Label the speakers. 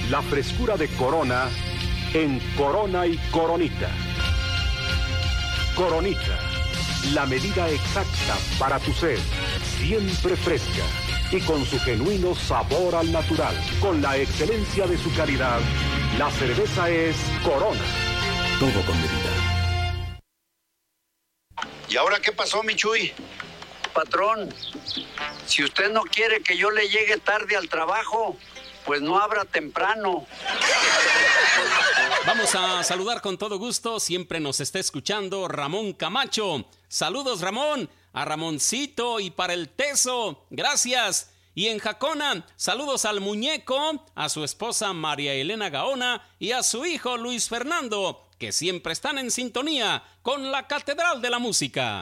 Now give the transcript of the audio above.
Speaker 1: La frescura de Corona en Corona y Coronita. Coronita, la medida exacta para tu sed, siempre fresca y con su genuino sabor al natural. Con la excelencia de su calidad, la cerveza es Corona. Todo con medida.
Speaker 2: ¿Y ahora qué pasó, mi Chuy?
Speaker 3: Patrón, si usted no quiere que yo le llegue tarde al trabajo, pues no abra temprano.
Speaker 4: Vamos a saludar con todo gusto, siempre nos está escuchando Ramón Camacho. Saludos, Ramón, a Ramoncito y para el Teso, gracias. Y en Jacona, saludos al Muñeco, a su esposa María Elena Gaona y a su hijo Luis Fernando, que siempre están en sintonía con la Catedral de la Música.